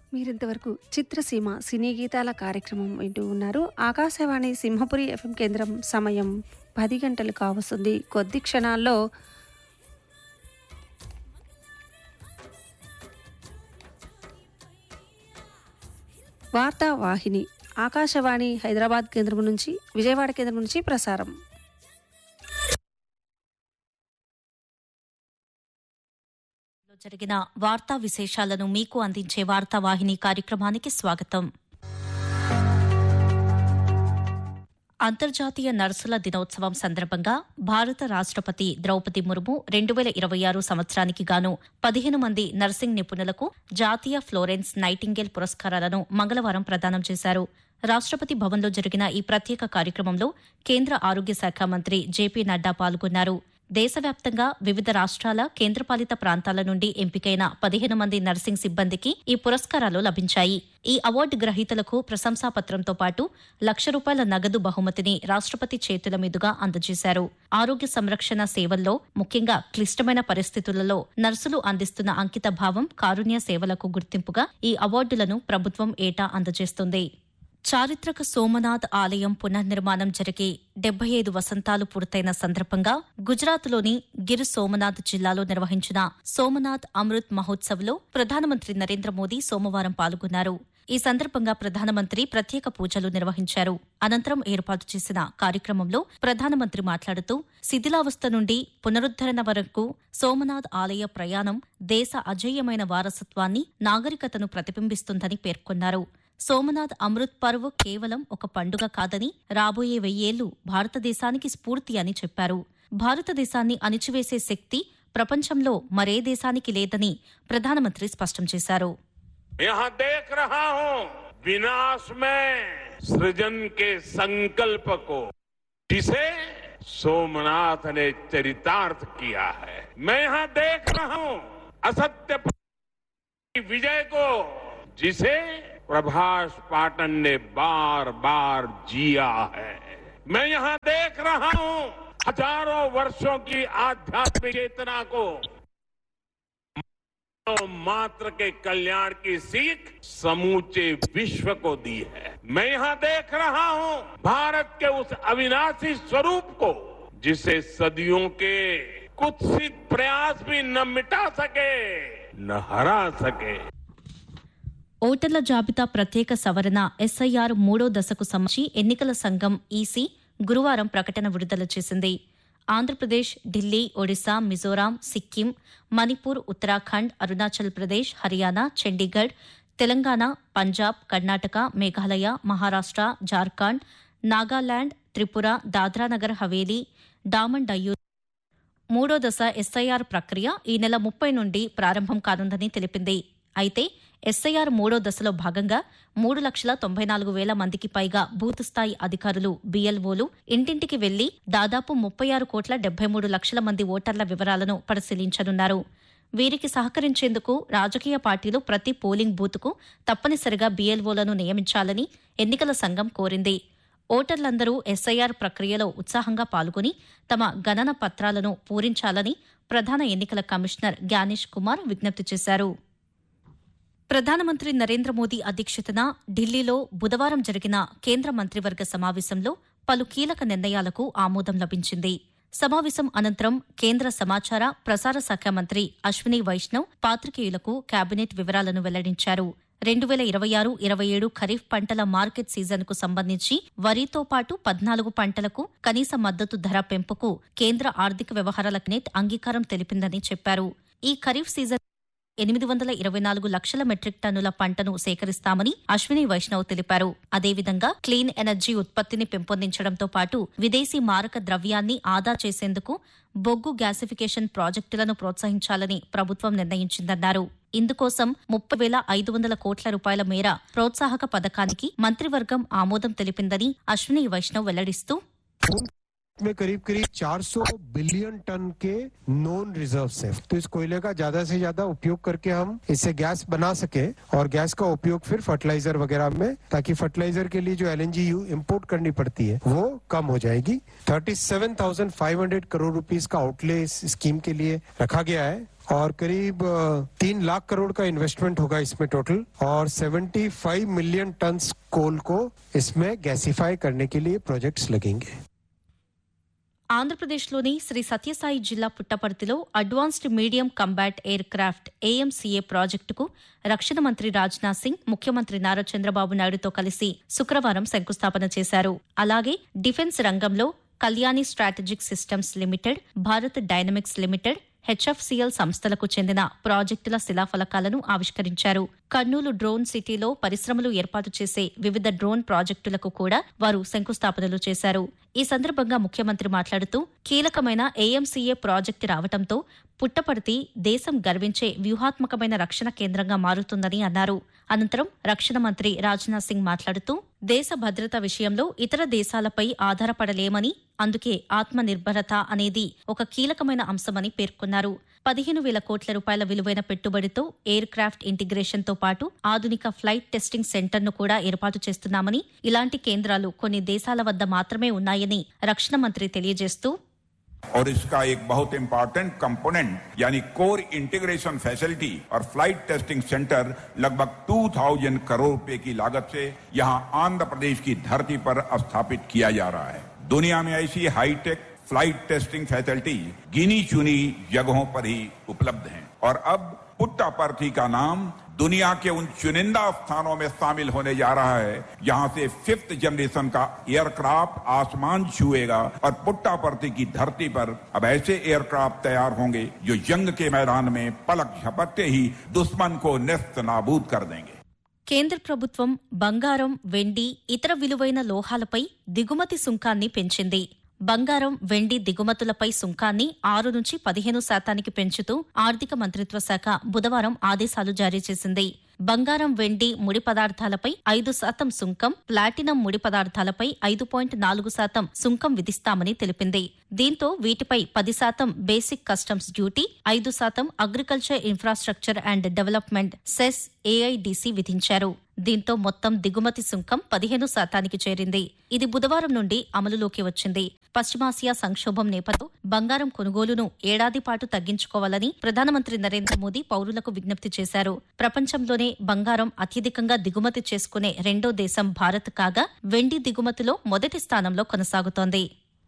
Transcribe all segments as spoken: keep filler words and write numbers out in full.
మీరింతవరకు చిత్రసీమ సినీ గీతాల కార్యక్రమం వింటూ ఉన్నారు. ఆకాశవాణి సింహపురి ఎఫ్ఎం కేంద్రం సమయం పది గంటలు కావస్తుంది. కొద్ది క్షణాల్లో వార్తా వాహిని ఆకాశవాణి హైదరాబాద్ కేంద్రం నుంచి, విజయవాడ కేంద్రం నుంచి ప్రసారం. జరిగిన వార్తా విశేషాలను మీకు అందించే వార్తావాహిని కార్యక్రమానికి స్వాగతం. అంతర్జాతీయ నర్సుల దినోత్సవం సందర్భంగా భారత రాష్టపతి ద్రౌపది ముర్ము రెండు వేల ఇరవై ఆరు సంవత్సరానికి గాను పదిహేను మంది నర్సింగ్ నిపుణులకు జాతీయ ఫ్లోరెన్స్ నైటింగేల్ పురస్కారాలను మంగళవారం ప్రదానం చేశారు. రాష్టపతి భవన్లో జరిగిన ఈ ప్రత్యేక కార్యక్రమంలో కేంద్ర ఆరోగ్య శాఖ మంత్రి జేపీ నడ్డా పాల్గొన్నారు. దేశవ్యాప్తంగా వివిధ రాష్ట్రాల కేంద్రపాలిత ప్రాంతాల నుండి ఎంపికైన పదిహేను మంది నర్సింగ్ సిబ్బందికి ఈ పురస్కారాలు లభించాయి. ఈ అవార్డు గ్రహీతలకు ప్రశంసాపత్రంతో పాటు లక్ష రూపాయల నగదు బహుమతిని రాష్టపతి చేతుల మీదుగా అందజేశారు. ఆరోగ్య సంరక్షణ సేవల్లో ముఖ్యంగా క్లిష్టమైన పరిస్థితులలో నర్సులు అందిస్తున్న అంకిత భావం, కారుణ్య సేవలకు గుర్తింపుగా ఈ అవార్డులను ప్రభుత్వం ఏటా అందజేస్తుంది. చారిత్రక సోమనాథ్ ఆలయం పునర్నిర్మాణం జరిగి డెబ్బై ఐదు వసంతాలు పూర్తయిన సందర్భంగా గుజరాత్లోని గిర్ సోమనాథ్ జిల్లాలో నిర్వహించిన సోమనాథ్ అమృత్ మహోత్సవ్లో ప్రధానమంత్రి నరేంద్ర మోదీ సోమవారం పాల్గొన్నారు. ఈ సందర్భంగా ప్రధానమంత్రి ప్రత్యేక పూజలు నిర్వహించారు. అనంతరం ఏర్పాటు చేసిన కార్యక్రమంలో ప్రధానమంత్రి మాట్లాడుతూ శిథిలావస్థ నుండి పునరుద్దరణ వరకు సోమనాథ్ ఆలయ ప్రయాణం దేశ అజేయమైన వారసత్వాన్ని, నాగరికతను ప్రతిబింబిస్తుందని పేర్కొన్నారు. సోమనాథ్ అమృత్ పర్వ్ కేవలం ఒక పండుగ కాదని, రాబోయే వెయ్యేళ్లు భారతదేశానికి స్ఫూర్తి అని చెప్పారు. భారతదేశాన్ని అణిచివేసే శక్తి ప్రపంచంలో మరే దేశానికి లేదని ప్రధానమంత్రి స్పష్టం చేశారు. यहाँ देख रहा हूं विनाश में सृजन के संकल्प को, जिसे सोमनाथ ने चरितार्थ किया है. मैं यहाँ देख रहा हूं असत्य की विजय को, जिसे प्रभास पाटन ने बार बार जिया है. मैं यहाँ देख रहा हूं हजारों वर्षों की आध्यात्मिक चेतना को, मात्र के कल्याण की सीख समूचे विश्व को दी है. मैं यहाँ देख रहा हूँ भारत के उस अविनाशी स्वरूप को, जिसे सदियों के कुत्सित प्रयास भी न मिटा सके, न हरा सके. ఓటర్ల జాబితా ప్రత్యేక సవరణ ఎస్ఐఆర్ మూడో దశకు సంబంధించి ఎన్నికల సంఘం ఈసీ గురువారం ప్రకటన విడుదల చేసింది. ఆంధ్రప్రదేశ్, ఢిల్లీ, ఒడిశా, మిజోరాం, సిక్కిం, మణిపూర్, ఉత్తరాఖండ్, అరుణాచల్ ప్రదేశ్, హర్యానా, చండీగఢ్, తెలంగాణ, పంజాబ్, కర్ణాటక, మేఘాలయ, మహారాష్ట, జార్ఖండ్, నాగాలాండ్, త్రిపుర, దాద్రానగర్ హవేలీ, డామన్ డయ్యూ మూడో దశ ఎస్ఐఆర్ ప్రక్రియ ఈ నెల ముప్పై నుండి ప్రారంభం కానుందని తెలిపింది. అయితే ఎస్ఐఆర్ మూడో దశలో భాగంగా మూడు లక్షల తొంభై నాలుగు వేల మందికి పైగా బూత్ స్థాయి అధికారులు, బీఎల్ఓలు ఇంటింటికి వెళ్లి దాదాపు ముప్పై ఆరు కోట్ల డెబ్బై మూడు లక్షల మంది ఓటర్ల వివరాలను పరిశీలించనున్నారు. వీరికి సహకరించేందుకు రాజకీయ పార్టీలు ప్రతి పోలింగ్ బూత్కు తప్పనిసరిగా బీఎల్ఓలను నియమించాలని ఎన్నికల సంఘం కోరింది. ఓటర్లందరూ ఎస్ఐఆర్ ప్రక్రియలో ఉత్సాహంగా పాల్గొని తమ గణన పత్రాలను పూరించాలని ప్రధాన ఎన్నికల కమిషనర్ జ్ఞానేష్ కుమార్ విజ్ఞప్తి చేశారు. ప్రధానమంత్రి నరేంద్ర మోదీ అధ్యక్షతన ఢిల్లీలో బుధవారం జరిగిన కేంద్ర మంత్రివర్గ సమావేశంలో పలు కీలక నిర్ణయాలకు ఆమోదం లభించింది. సమావేశం అనంతరం కేంద్ర సమాచార ప్రసార శాఖ మంత్రి అశ్విని వైష్ణవ్ పాత్రికేయులకు కేబినెట్ వివరాలను వెల్లడించారు. రెండు వేల ఇరవై ఆరు ఇరవై ఏడు ఖరీఫ్ పంటల మార్కెట్ సీజన్కు సంబంధించి వరితో పాటు పద్నాలుగు పంటలకు కనీస మద్దతు ధర పెంపుకు కేంద్ర ఆర్థిక వ్యవహారాల కేబినెట్ అంగీకారం తెలిపిందని చెప్పారు. ఈ ఖరీఫ్ సీజన్ ఎనిమిది వందల ఇరవై నాలుగు లక్షల మెట్రిక్ టన్నుల పంటను సేకరిస్తామని అశ్విని వైష్ణవ్ తెలిపారు. అదేవిధంగా క్లీన్ ఎనర్జీ ఉత్పత్తిని పెంపొందించడంతో పాటు విదేశీ మారక ద్రవ్యాన్ని ఆదా చేసేందుకు బొగ్గు గ్యాసిఫికేషన్ ప్రాజెక్టులను ప్రోత్సహించాలని ప్రభుత్వం నిర్ణయించిందన్నారు. ఇందుకోసం ముప్పై వేల ఐదు వందల కోట్ల రూపాయల మేర ప్రోత్సాహక పథకానికి మంత్రివర్గం ఆమోదం తెలిపిందని అశ్విని వైష్ణవ్ వెల్లడిస్తూ में करीब करीब चार सौ बिलियन टन के नॉन रिजर्व्स हैं। तो इस कोयले का ज्यादा से ज्यादा उपयोग करके हम इससे गैस बना सके और गैस का उपयोग फिर फर्टिलाइजर वगैरह में, ताकि फर्टिलाइजर के लिए जो एलएनजी इंपोर्ट करनी पड़ती है वो कम हो जाएगी। सैंतीस हज़ार पाँच सौ करोड़ रुपीस का आउटले इस स्कीम के लिए रखा गया है और करीब तीन लाख करोड़ का इन्वेस्टमेंट होगा इसमें टोटल, और पचहत्तर मिलियन टन कोल को इसमें गैसिफाई करने के लिए प्रोजेक्ट्स लगेंगे। ఆంధ్రప్రదేశ్లోని శ్రీ సత్యసాయి జిల్లా పుట్టపర్తిలో advanced medium combat air craft AMCA ప్రాజెక్టుకు రక్షణ మంత్రి రాజ్నాథ్ సింగ్ ముఖ్యమంత్రి నారా చంద్రబాబు నాయుడుతో కలిసి శుక్రవారం శంకుస్థాపన చేశారు. అలాగే డిఫెన్స్ రంగంలో Kalyani strategic systems limited, Bharat dynamics limited, HFCL సంస్థలకు చెందిన ప్రాజెక్టుల శిలాఫలకాలను ఆవిష్కరించారు. కర్నూలు డ్రోన్ సిటీలో పరిశ్రమలు ఏర్పాటు చేసే వివిధ డ్రోన్ ప్రాజెక్టులకు కూడా వారు శంకుస్థాపనలు చేశారు. ఈ సందర్భంగా ముఖ్యమంత్రి మాట్లాడుతూ కీలకమైన ఏఎంసీఏ ప్రాజెక్టు రావడంతో పుట్టపర్తి దేశం గర్వించే వ్యూహాత్మకమైన రక్షణ కేంద్రంగా మారుతుందని అన్నారు. అనంతరం రక్షణ మంత్రి రాజ్నాథ్ సింగ్ మాట్లాడుతూ దేశ భద్రత విషయంలో ఇతర దేశాలపై ఆధారపడలేమని, అందుకే ఆత్మనిర్భరత అనేది ఒక కీలకమైన అంశమని పేర్కొన్నారు. పదిహేను వేల కోట్ల రూపాయల విలువైన పెట్టుబడితో ఎయిర్ క్రాఫ్ట్ ఇంటిగ్రేషన్తో పాటు ఆధునిక ఫ్లైట్ టెస్టింగ్ సెంటర్ను కూడా ఏర్పాటు చేస్తున్నామని, ఇలాంటి కేంద్రాలు కొన్ని దేశాల వద్ద మాత్రమే ఉన్నాయని రక్షణ మంత్రి తెలియజేస్తూ और इसका एक बहुत इंपॉर्टेंट कंपोनेंट यानी कोर इंटीग्रेशन फैसिलिटी और फ्लाइट टेस्टिंग सेंटर लगभग दो हज़ार करोड़ रुपए की लागत से यहां आंध्र प्रदेश की धरती पर स्थापित किया जा रहा है। दुनिया में ऐसी हाईटेक फ्लाइट टेस्टिंग फैसिलिटी गिनी चुनी जगहों पर ही उपलब्ध हैं और अब पुट्टापर्थी का नाम दुनिया के उन चुनिंदा स्थानों में शामिल होने जा रहा है जहां से फिफ्थ जनरेशन का एयरक्राफ्ट आसमान छुएगा और पुट्टापर्थी की धरती पर अब ऐसे एयरक्राफ्ट तैयार होंगे जो जंग के मैदान में पलक झपकते ही दुश्मन को नेस्त नाबूद कर देंगे। కేంద్ర ప్రభుత్వం బంగారం, వెండి, ఇతర విలువైన లోహాలపై దిగుమతి సుంకాన్ని పెంచింది. బంగారం, వెండి దిగుమతులపై సుంకాన్ని ఆరు నుంచి పదిహేను శాతానికి పెంచుతూ ఆర్థిక మంత్రిత్వ శాఖ బుధవారం ఆదేశాలు జారీ చేసింది. బంగారం, వెండి ముడి పదార్థాలపై ఐదు శాతం సుంకం, ప్లాటినం ముడి పదార్థాలపై ఐదు పాయింట్ నాలుగు శాతం సుంకం విధిస్తామని తెలిపింది. దీంతో వీటిపై పది శాతం బేసిక్ కస్టమ్స్ డ్యూటీ, ఐదు శాతం agriculture infrastructure and development cess AIDC విధించారు. దీంతో మొత్తం దిగుమతి సుంకం పదిహేను శాతానికి చేరింది. ఇది బుధవారం నుండి అమలులోకి వచ్చింది. పశ్చిమాసియా సంక్షోభం నేపథ్యంలో బంగారం కొనుగోలును ఏడాది పాటు తగ్గించుకోవాలని ప్రధానమంత్రి నరేంద్ర మోదీ పౌరులకు విజ్ఞప్తి చేశారు. ప్రపంచంలోనే బంగారం అత్యధికంగా దిగుమతి చేసుకునే రెండో దేశం భారత్ కాగా, వెండి దిగుమతిలో మొదటి స్థానంలో కొనసాగుతోంది.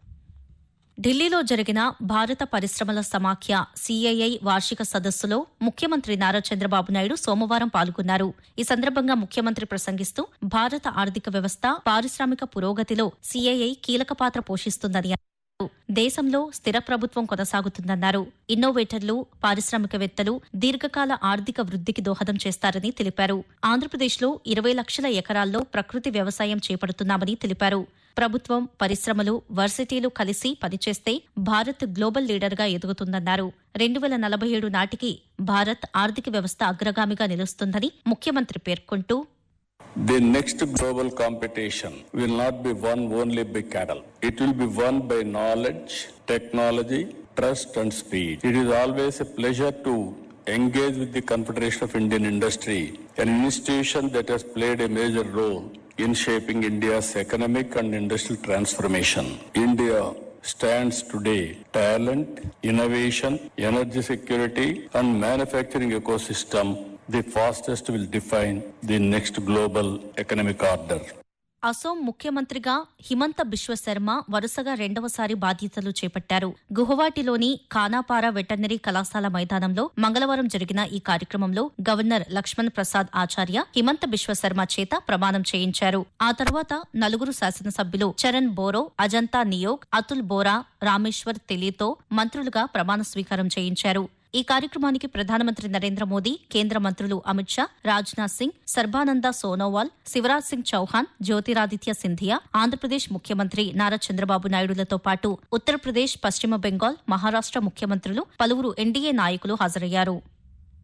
ఢిల్లీలో జరిగిన భారత పరిశ్రమల సమాఖ్య సీఐఐ వార్షిక సదస్సులో ముఖ్యమంత్రి నారా చంద్రబాబు నాయుడు సోమవారం పాల్గొన్నారు. ఈ సందర్భంగా ముఖ్యమంత్రి ప్రసంగిస్తూ భారత ఆర్థిక వ్యవస్థ, పారిశ్రామిక పురోగతిలో సీఐఐ కీలక పాత్ర పోషిస్తుందని అన్నారు. దేశంలో స్థిర ప్రభుత్వం కొనసాగుతుందన్నారు. ఇన్నోవేటర్లు, పారిశ్రామికవేత్తలు దీర్ఘకాల ఆర్థిక వృద్ధికి దోహదం చేస్తారని తెలిపారు. ఆంధ్రప్రదేశ్లో ఇరవై లక్షల ఎకరాల్లో ప్రకృతి వ్యవసాయం చేపడుతున్నామని తెలిపారు. ప్రభుత్వం, పరిశ్రమలు, వర్సిటీలు కలిసి పనిచేస్తే భారత్ గ్లోబల్ లీడర్గా ఎదుగుతుందన్నారు. రెండు వేల నలభై ఏడు నాటికి భారత్ ఆర్థిక వ్యవస్థ అగ్రగామిగా నిలుస్తుందని ముఖ్యమంత్రి పేర్కొంటూ The next global competition will not be won only by cattle. It will be won by knowledge, technology, trust and speed. It is always a pleasure to engage with the Confederation of Indian Industry, an institution that has played a major role in shaping India's economic and industrial transformation. India stands today talent, innovation, energy security and manufacturing ecosystem. The fastest will define the next global economic order. Assam ముఖ్యమంత్రిగా హిమంత బిశ్వ శర్మ వరుసగా రెండవసారి బాధ్యతలు చేపట్టారు. గుహవాటిలోని ఖానాపారా veterinary కళాశాల మైదానంలో మంగళవారం జరిగిన ఈ కార్యక్రమంలో గవర్నర్ లక్ష్మణ్ ప్రసాద్ ఆచార్య హిమంత బిశ్వ శర్మ చేత ప్రమాణం చేయించారు. ఆ తర్వాత నలుగురు శాసనసభ్యులు చరణ్ బోరో, అజంతా నియోగ్, అతుల్ బోరా, రామేశ్వర్ తెలీతో మంత్రులుగా ప్రమాణ స్వీకారం చేయించారు. ఈ కార్యక్రమానికి ప్రధానమంత్రి నరేంద్ర మోదీ, కేంద్ర మంత్రులు అమిత్ షా, రాజ్నాథ్ సింగ్, సర్బానంద సోనోవాల్, శివరాజ్ సింగ్ చౌహాన్, జ్యోతిరాదిత్య సింధియా, ఆంధ్రప్రదేశ్ ముఖ్యమంత్రి నారా చంద్రబాబు నాయుడులతో పాటు ఉత్తరప్రదేశ్, పశ్చిమ బెంగాల్, మహారాష్ట ముఖ్యమంత్రులు, పలువురు ఎన్డీఏ నాయకులు హాజరయ్యారు.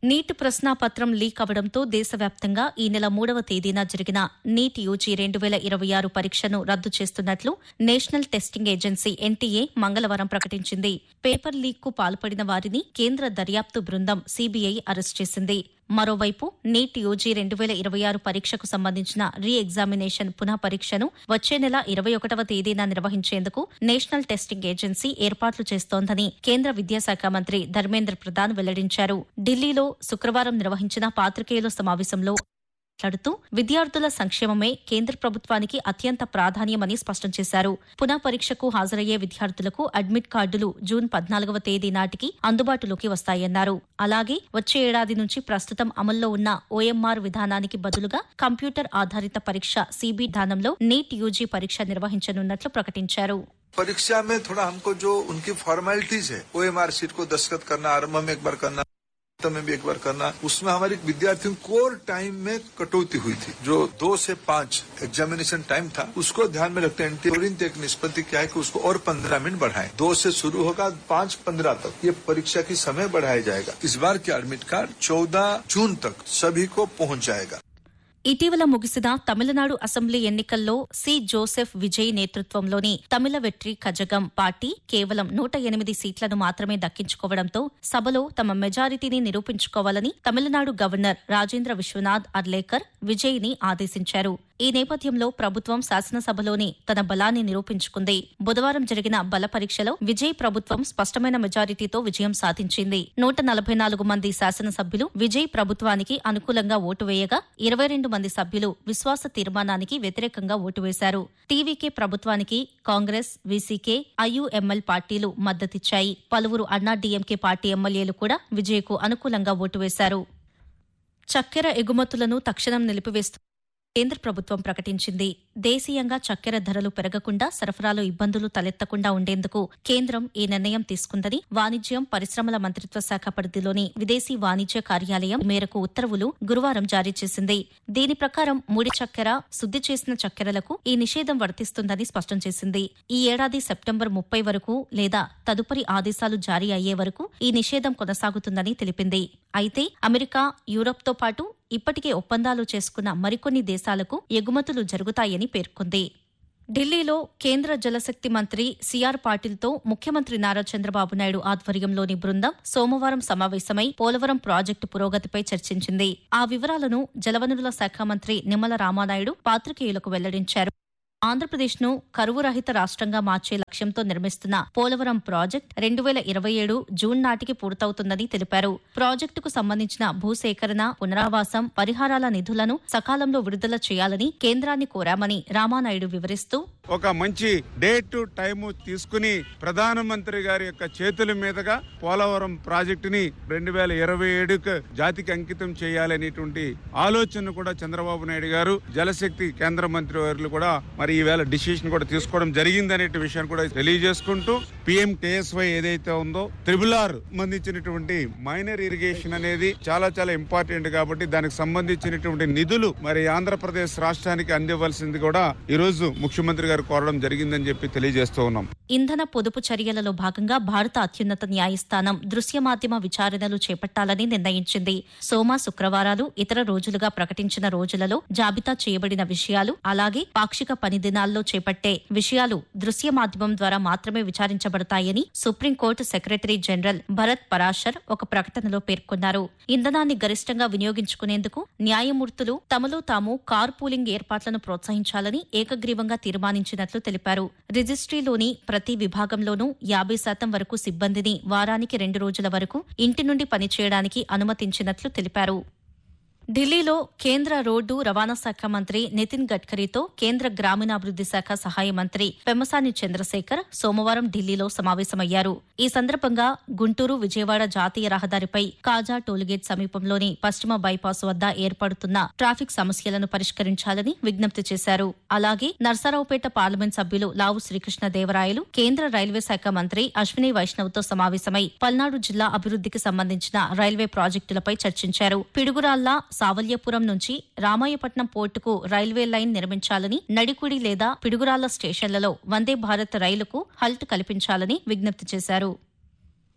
నీట్ ప్రశ్నాపత్రం లీక్ అవడంతో దేశవ్యాప్తంగా ఈ నెల మూడవ తేదీన జరిగిన నీట్ యూజీ రెండు వేల ఇరవై ఆరు పరీక్షను రద్దు చేస్తున్నట్లు నేషనల్ టెస్టింగ్ ఏజెన్సీ ఎన్టీఏ మంగళవారం ప్రకటించింది. పేపర్ లీక్ కు పాల్పడిన వారిని కేంద్ర దర్యాప్తు బృందం సీబీఐ అరెస్ట్ చేసింది. మరోవైపు నీట్ యూజీ రెండు వేల ఇరవై ఆరు పరీక్షకు సంబంధించిన రీ ఎగ్జామినేషన్ పునః పరీక్షను వచ్చే నెల ఇరవై ఒకటవ తేదీన నిర్వహించేందుకు నేషనల్ టెస్టింగ్ ఏజెన్సీ ఏర్పాట్లు చేస్తోందని కేంద్ర విద్యాశాఖ మంత్రి ధర్మేంద్ర ప్రధాన్ వెల్లడించారు. ఢిల్లీలో శుక్రవారం నిర్వహించిన పాత్రికేయుల సమావేశంలో మాట్లాడుతూ విద్యార్థుల సంక్షేమమే కేంద్ర ప్రభుత్వానికి అత్యంత ప్రాధాన్యమని స్పష్టం చేశారు. పునః పరీక్షకు హాజరయ్యే విద్యార్థులకు అడ్మిట్ కార్డులు జూన్ పద్నాలుగవ తేదీ నాటికి అందుబాటులోకి వస్తాయన్నారు. అలాగే వచ్చే ఏడాది నుంచి ప్రస్తుతం అమల్లో ఉన్న ఓఎంఆర్ విధానానికి బదులుగా కంప్యూటర్ ఆధారిత పరీక్ష सीबी విధానంలో నీట్ యూజీ పరీక్ష నిర్వహించనున్నట్లు ప్రకటించారు. परीक्षा में थोड़ा हमको जो उनकी फॉर्मेलिटीज है ओएमआर शीट को दस्तखत करना, आरंभ में एक बार करना, में भी एक बार करना, उसमें हमारी विद्यार्थियों कोर टाइम में कटौती हुई थी. जो दो से पांच एग्जामिनेशन टाइम था उसको ध्यान में रखते हैं एक निष्पत्ति क्या है कि उसको और पंद्रह मिनट बढ़ाएं. दो से शुरू होगा पांच पंद्रह तक ये परीक्षा की समय बढ़ाया जाएगा. इस बार के एडमिट कार्ड चौदह जून तक सभी को पहुंच जाएगा. ఇటీవల ముగిసిన తమిళనాడు అసెంబ్లీ ఎన్నికల్లో సి జోసెఫ్ విజయ్ నేతృత్వంలోని తమిళ వెట్రి కజగం పార్టీ కేవలం నూట ఎనిమిది సీట్లను మాత్రమే దక్కించుకోవడంతో సభలో తమ మెజారిటీని నిరూపించుకోవాలని తమిళనాడు గవర్నర్ రాజేంద్ర విశ్వనాథ్ అర్లేకర్ విజయ్ని ఆదేశించారు. ఈ నేపథ్యంలో ప్రభుత్వం శాసనసభలోని తన బలాన్ని నిరూపించుకుంది. బుధవారం జరిగిన బల పరీక్షలో విజయ్ ప్రభుత్వం స్పష్టమైన మెజారిటీతో విజయం సాధించింది. నూట నలభై నాలుగు మంది శాసనసభ్యులు విజయ్ ప్రభుత్వానికి అనుకూలంగా ఓటు వేయగా ఇరవై రెండు మంది సభ్యులు విశ్వాస తీర్మానానికి వ్యతిరేకంగా ఓటు వేశారు. టీవీకే ప్రభుత్వానికి కాంగ్రెస్, వీసీకే, ఐయూఎంఎల్ పార్టీలు మద్దతిచ్చాయి. పలువురు అన్నా డీఎంకే పార్టీ ఎమ్మెల్యేలు కూడా విజయ్కు అనుకూలంగా ఓటు వేశారు. చక్కెర ఎగుమతులను తక్షణం నిలిపివేస్తూ కేంద్ర ప్రభుత్వం ప్రకటించింది. దేశీయంగా చక్కెర ధరలు పెరగకుండా, సరఫరాలో ఇబ్బందులు తలెత్తకుండా ఉండేందుకు కేంద్రం ఈ నిర్ణయం తీసుకుందని వాణిజ్యం, పరిశ్రమల మంత్రిత్వ శాఖ పరిధిలోని విదేశీ వాణిజ్య కార్యాలయం మేరకు ఉత్తర్వులు గురువారం జారీ చేసింది. దీని ప్రకారం ముడి చక్కెర, శుద్ది చేసిన చక్కెరలకు ఈ నిషేధం వర్తిస్తుందని స్పష్టం చేసింది. ఈ ఏడాది సెప్టెంబర్ ముప్పై వరకు లేదా తదుపరి ఆదేశాలు జారీ అయ్యే వరకు ఈ నిషేధం కొనసాగుతుందని తెలిపింది. అయితే అమెరికా, యూరప్తో పాటు ఇప్పటికే ఒప్పందాలు చేసుకున్న మరికొన్ని దేశాలకు ఎగుమతులు జరుగుతాయని పేర్కొంది. ఢిల్లీలో కేంద్ర జలశక్తి మంత్రి సిఆర్ పాటిల్తో ముఖ్యమంత్రి నారా చంద్రబాబు నాయుడు ఆధ్వర్యంలోని బృందం సోమవారం సమావేశమై పోలవరం ప్రాజెక్టు పురోగతిపై చర్చించింది. ఆ వివరాలను జలవనరుల శాఖ మంత్రి నిమ్మల రామానాయుడు పాత్రికేయులకు వెల్లడించారు. ఆంధ్రప్రదేశ్ను కరువు రహిత రాష్ట్రంగా మార్చే లక్ష్యంతో నిర్మిస్తున్న పోలవరం ప్రాజెక్టు రెండు వేల ఇరవై ఏడు జూన్ నాటికి పూర్తవుతుందని తెలిపారు. ప్రాజెక్టుకు సంబంధించిన భూసేకరణ, పునరావాసం, పరిహారాల నిధులను సకాలంలో విడుదల చేయాలని కేంద్రాన్ని కోరామని రామానాయుడు వివరిస్తూ, ఒక మంచి డేట్ టైము తీసుకుని ప్రధానమంత్రి గారి యొక్క చేతుల మీదుగా పోలవరం ప్రాజెక్టుని రెండు వేల ఇరవై ఏడుకు జాతికి అంకితం చేయాలనేటువంటి ఆలోచన కూడా చంద్రబాబు నాయుడు గారు, జలశక్తి కేంద్ర మంత్రి వారు కూడా మరి ఈవేళ డిసిషన్ కూడా తీసుకోవడం జరిగిందనే విషయాన్ని కూడా తెలియజేసుకుంటూ, పిఎం కేఎస్వై ఏదైతే ఉందో త్రిబుల్ ఆర్ సంబంధించినటువంటి మైనర్ ఇరిగేషన్ అనేది చాలా చాలా ఇంపార్టెంట్ కాబట్టి దానికి సంబంధించినటువంటి నిధులు మరి ఆంధ్రప్రదేశ్ రాష్ట్రానికి అందివ్వాల్సింది కూడా ఈ రోజు ముఖ్యమంత్రి గారు కోరడం జరిగిందని చెప్పి తెలియజేస్తూ ఉన్నాం. ఇంధన పొదుపు చర్యలలో భాగంగా భారత అత్యున్నత న్యాయస్థానం దృశ్య మాధ్యమ విచారణలు చేపట్టాలని నిర్ణయించింది. సోమ, శుక్రవారాలు ఇతర రోజులుగా ప్రకటించిన రోజులలో జాబితా చేయబడిన విషయాలు, అలాగే పాక్షిక పని దినాల్లో చేపట్టే విషయాలు దృశ్య మాధ్యమం ద్వారా మాత్రమే విచారించబడతాయని supreme court secretary general Bharat Parashar ఒక ప్రకటనలో పేర్కొన్నారు. ఇంధనాన్ని గరిష్టంగా వినియోగించుకునేందుకు న్యాయమూర్తులు తమలో తాము కార్ పూలింగ్ ఏర్పాట్లను ప్రోత్సహించాలని ఏకగ్రీవంగా తీర్మానించినట్లు తెలిపారు. రిజిస్ట్రీలోని ప్రతి విభాగంలోనూ యాభై శాతం వరకు సిబ్బందిని వారానికి రెండు రోజుల వరకు ఇంటి నుండి పనిచేయడానికి అనుమతించినట్లు తెలిపారు. ఢిల్లీలో కేంద్ర రోడ్డు రవాణా శాఖ మంత్రి నితిన్ గడ్కరీతో కేంద్ర గ్రామీణాభివృద్ది శాఖ సహాయ మంత్రి పెమ్మసాని చంద్రశేఖర్ సోమవారం ఢిల్లీలో సమావేశమయ్యారు. ఈ సందర్భంగా గుంటూరు, విజయవాడ జాతీయ రహదారిపై కాజా టోల్గేట్ సమీపంలోని పశ్చిమ బైపాస్ వద్ద ఏర్పడుతున్న ట్రాఫిక్ సమస్యలను పరిష్కరించాలని విజ్ఞప్తి చేశారు. అలాగే నర్సారావుపేట పార్లమెంట్ సభ్యులు లావు శ్రీకృష్ణదేవరాయలు కేంద్ర రైల్వే శాఖ మంత్రి అశ్విని వైష్ణవ్తో సమావేశమై పల్నాడు జిల్లా అభివృద్దికి సంబంధించిన రైల్వే ప్రాజెక్టులపై చర్చించారు. పిడుగురాళ్ల సావల్యపురం నుంచి రామాయపట్నం పోర్టుకు రైల్వే లైన్ నిర్మించాలని, నడికుడి లేదా పిడుగురాళ్ల స్టేషన్లలో వందే భారత్ రైలుకు హల్ట్ కల్పించాలని విజ్ఞప్తి చేశారు.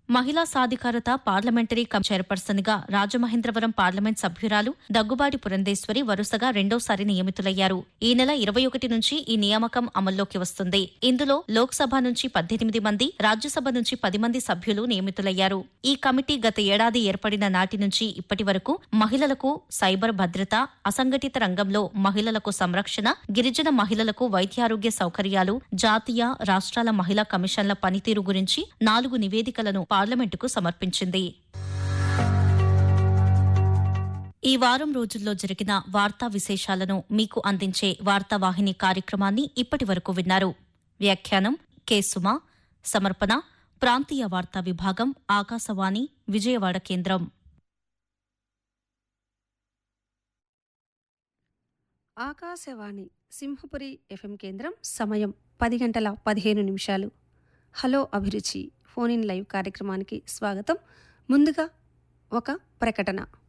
మహిళా సాధికారత పార్లమెంటరీ కమిషన్ చైర్పర్సన్ గా రాజమహేంద్రవరం పార్లమెంట్ సభ్యురాలు దగ్గుబాటి పురంధేశ్వరి వరుసగా రెండోసారి నియమితులయ్యారు. ఈ నెల ఇరవై ఒకటి నుంచి ఈ నియామకం అమల్లోకి వస్తుంది. ఇందులో లోక్సభ నుంచి పద్దెనిమిది మంది, రాజ్యసభ నుంచి పది మంది సభ్యులు నియమితులయ్యారు. ఈ కమిటీ గత ఏడాది ఏర్పడిన నాటి నుంచి ఇప్పటి వరకు మహిళలకు సైబర్ భద్రత, అసంఘటిత రంగంలో మహిళలకు సంరక్షణ, గిరిజన మహిళలకు వైద్యారోగ్య సౌకర్యాలు, జాతీయ, రాష్ట్రాల మహిళా కమిషన్ల పనితీరు గురించి నాలుగు నివేదికలను పార్లమెంటుకు సమర్పించింది. ఈ వారం రోజుల్లో జరిగిన వార్తా విశేషాలను మీకు అందించే వార్తావాహిని కార్యక్రమాన్ని ఇప్పటి వరకు విన్నారు. వ్యాఖ్యానం కె సుమ, సమర్పణ ప్రాంతీయ వార్తా విభాగం, ఆకాశవాణి విజయవాడ కేంద్రం. ఆకాశవాణి సింహపురి ఎఫ్ఎం కేంద్రం. సమయం పది గంటల పదిహేను నిమిషాలు. హలో అభిరుచి ఫోన్ ఇన్ లైవ్ కార్యక్రమానికి స్వాగతం. ముందుగా ఒక ప్రకటన.